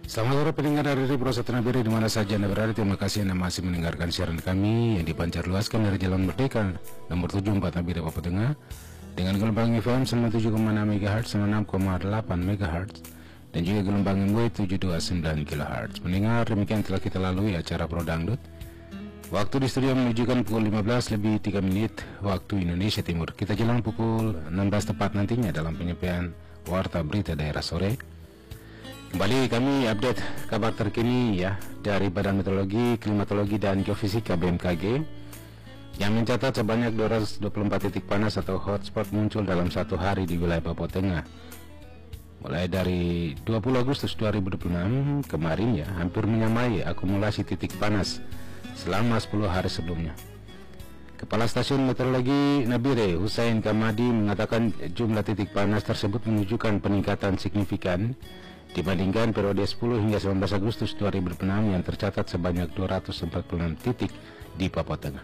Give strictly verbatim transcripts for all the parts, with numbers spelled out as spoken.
Selamat sore pendengar dari Pro Satu Nabire di mana saja Anda berada. Terima kasih Anda masih mendengarkan siaran kami yang dipancar luaskan dari Jalan Merdeka nomor tujuh puluh empat Nabire Papua Tengah dengan gelombang F M sembilan puluh tujuh koma enam MHz, sembilan puluh enam koma delapan MHz dan juga gelombang M W tujuh dua sembilan kilohertz. Mendengar demikian telah kita lalui acara Pro Dangdut. Waktu di studio menunjukkan pukul lima belas lebih tiga menit waktu Indonesia Timur. Kita jelang pukul enam belas tepat nantinya dalam penyampaian Warta Berita Daerah Sore. Kembali kami update kabar terkini ya dari Badan Meteorologi, Klimatologi dan Geofisika B M K G yang mencatat sebanyak dua ratus dua puluh empat titik panas atau hotspot muncul dalam satu hari di wilayah Papua Tengah. Mulai dari dua puluh Agustus dua ribu dua puluh enam kemarin ya, hampir menyamai akumulasi titik panas selama sepuluh hari sebelumnya. Kepala Stasiun Meteorologi Nabire, Hussein Kamadi, mengatakan jumlah titik panas tersebut menunjukkan peningkatan signifikan dibandingkan periode sepuluh hingga sembilan belas Agustus dua ribu dua puluh enam yang tercatat sebanyak dua ratus empat puluh enam titik di Papua Tengah.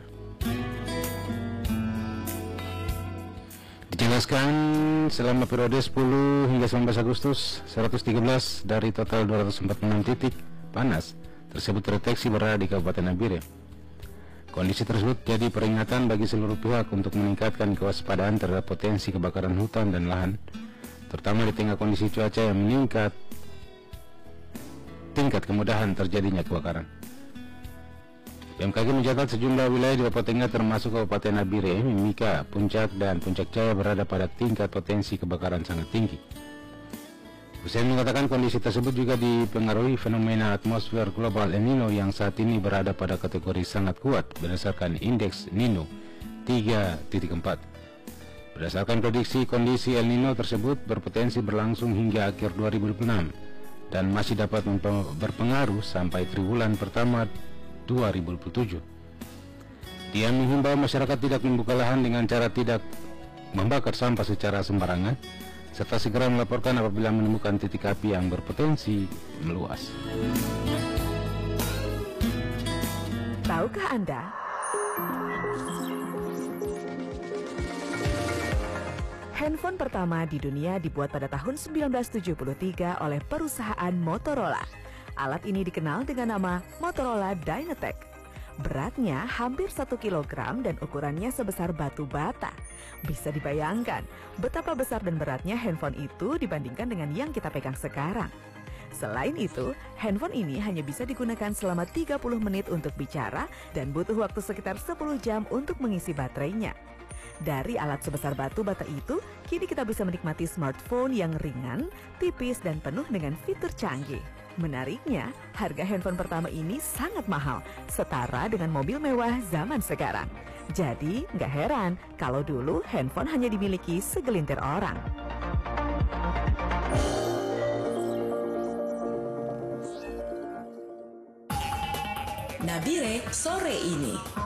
Dijelaskan selama periode sepuluh hingga sembilan belas Agustus, seratus tiga belas dari total dua ratus empat puluh enam titik panas tersebut terdeteksi berada di Kabupaten Nabire. Kondisi tersebut jadi peringatan bagi seluruh pihak untuk meningkatkan kewaspadaan terhadap potensi kebakaran hutan dan lahan, terutama di tengah kondisi cuaca yang meningkat tingkat kemudahan terjadinya kebakaran. B M K G mencatat sejumlah wilayah di Papua Tengah termasuk Kabupaten Nabire, Mimika, Puncak, dan Puncak Jaya berada pada tingkat potensi kebakaran sangat tinggi. Hussein mengatakan kondisi tersebut juga dipengaruhi fenomena atmosfer global El Nino yang saat ini berada pada kategori sangat kuat berdasarkan indeks Nino tiga titik empat. Berdasarkan prediksi, kondisi El Nino tersebut berpotensi berlangsung hingga akhir dua ribu dua puluh enam dan masih dapat berpengaruh sampai triwulan pertama dua ribu dua puluh tujuh. Dia menghimbau masyarakat tidak membuka lahan dengan cara tidak membakar sampah secara sembarangan, serta segera melaporkan apabila menemukan titik api yang berpotensi meluas. Tahukah Anda? Handphone pertama di dunia dibuat pada tahun seribu sembilan ratus tujuh puluh tiga oleh perusahaan Motorola. Alat ini dikenal dengan nama Motorola Dynatec. Beratnya hampir satu kilogram dan ukurannya sebesar batu bata. Bisa dibayangkan betapa besar dan beratnya handphone itu dibandingkan dengan yang kita pegang sekarang. Selain itu, handphone ini hanya bisa digunakan selama tiga puluh menit untuk bicara dan butuh waktu sekitar sepuluh jam untuk mengisi baterainya. Dari alat sebesar batu bata itu, kini kita bisa menikmati smartphone yang ringan, tipis, dan penuh dengan fitur canggih. Menariknya, harga handphone pertama ini sangat mahal, setara dengan mobil mewah zaman sekarang. Jadi, nggak heran kalau dulu handphone hanya dimiliki segelintir orang. Nabire sore ini.